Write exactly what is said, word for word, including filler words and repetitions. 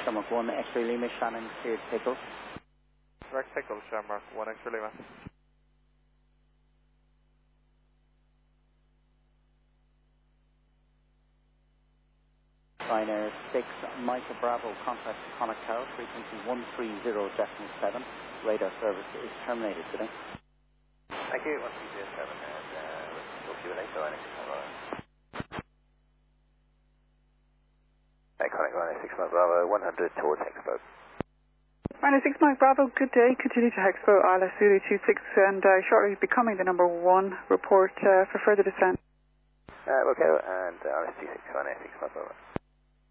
Shamrock one, X-ray Lima, Shannon, cleared takeoff. Direct takeoff, Shamrock one, X-ray Lima. Ryanair six, Micah Bravo, contact Connacht Tower, frequency one three zero decimal seven. Radar service is terminated today. Thank you, one three zero seven, and uh, we'll talk to you later, Ryanair six Bravo. Hey, Connacht Ryanair six Bravo, one hundred towards Expo. Ryanair six Mike Bravo, good day. Continue to Expo, Isla Zulu two six, and uh, shortly becoming the number one. Report uh, for further descent. Uh, we'll go, and uh, Isla two six, Ryanair six Bravo.